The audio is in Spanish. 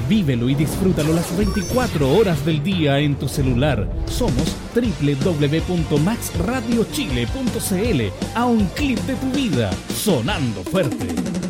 Vívelo y disfrútalo las 24 horas del día en tu celular. Somos www.maxradiochile.cl. A un clip de tu vida, sonando fuerte.